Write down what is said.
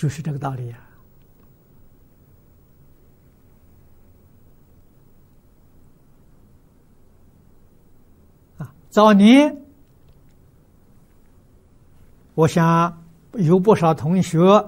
就是这个道理呀。早年，我想有不少同学